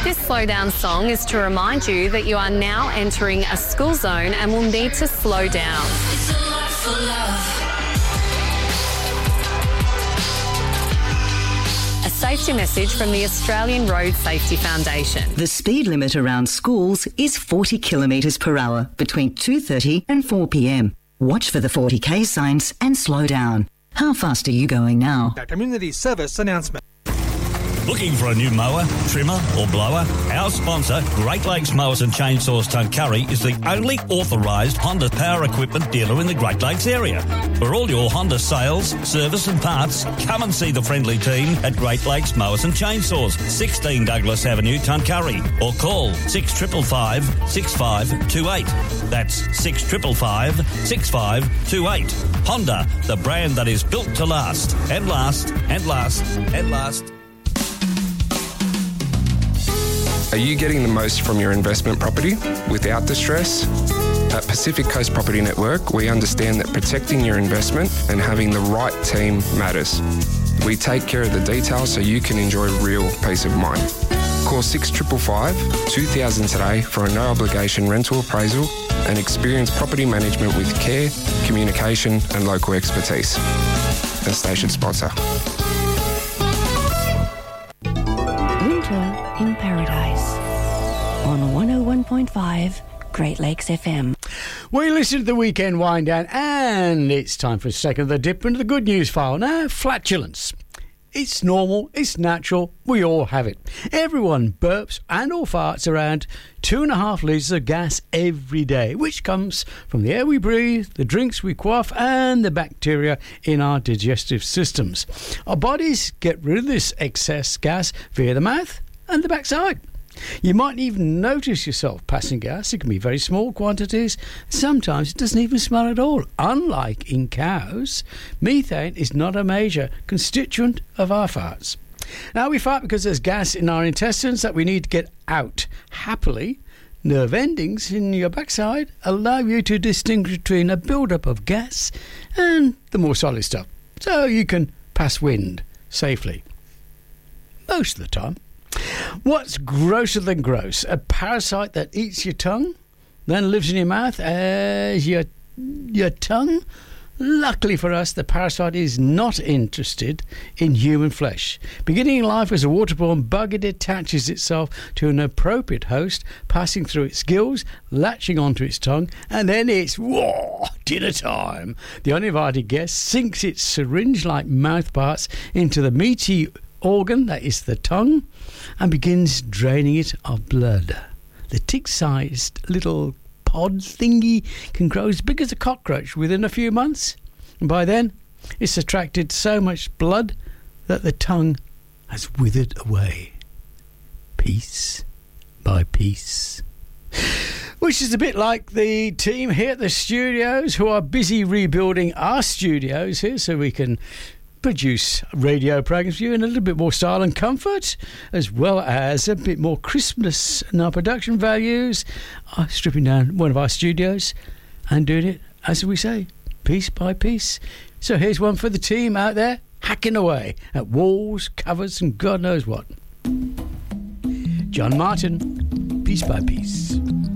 This slow down song is to remind you that you are now entering a school zone and will need to slow down. It's a lot for love. A safety message from the Australian Road Safety Foundation. The speed limit around schools is 40 kilometres per hour between 2:30 and 4 p.m. Watch for the 40k signs and slow down. How fast are you going now? A community service announcement. Looking for a new mower, trimmer or blower? Our sponsor, Great Lakes Mowers and Chainsaws Tuncurry, is the only authorised Honda power equipment dealer in the Great Lakes area. For all your Honda sales, service and parts, come and see the friendly team at Great Lakes Mowers and Chainsaws, 16 Douglas Avenue, Tuncurry, or call 6555 6528. That's 6555 6528. Honda, the brand that is built to last and last and last and last. Are you getting the most from your investment property without the stress? At Pacific Coast Property Network, we understand that protecting your investment and having the right team matters. We take care of the details so you can enjoy real peace of mind. Call 6555 2000 today for a no-obligation rental appraisal and experience property management with care, communication and local expertise. The station sponsor. Winter in Paradise on 101.5 Great Lakes FM. We listen to the Weekend Wind Down and it's time for a second of the dip into the good news file. Now, flatulence. It's normal, it's natural, we all have it. Everyone burps and or farts around 2.5 litres of gas every day, which comes from the air we breathe, the drinks we quaff and the bacteria in our digestive systems. Our bodies get rid of this excess gas via the mouth and the backside. You might even notice yourself passing gas. It can be very small quantities. Sometimes it doesn't even smell at all. Unlike in cows, methane is not a major constituent of our farts. Now, we fart because there's gas in our intestines that we need to get out. Happily, nerve endings in your backside allow you to distinguish between a build-up of gas and the more solid stuff, so you can pass wind safely. Most of the time. What's grosser than gross? A parasite that eats your tongue, then lives in your mouth as your tongue? Luckily for us, the parasite is not interested in human flesh. Beginning life as a waterborne bug, it attaches itself to an appropriate host, passing through its gills, latching onto its tongue, and then it's dinner time. The uninvited guest sinks its syringe-like mouth parts into the meaty organ that is the tongue and begins draining it of blood. The tick-sized little pod thingy can grow as big as a cockroach within a few months, and by then it's attracted so much blood that the tongue has withered away, piece by piece. Which is a bit like the team here at the studios who are busy rebuilding our studios here so we can produce radio programs for you in a little bit more style and comfort, as well as a bit more crispness in our production values. Stripping down one of our studios and doing it, as we say, piece by piece. So here's one for the team out there, hacking away at walls, covers and God knows what. John Martin, Piece by Piece.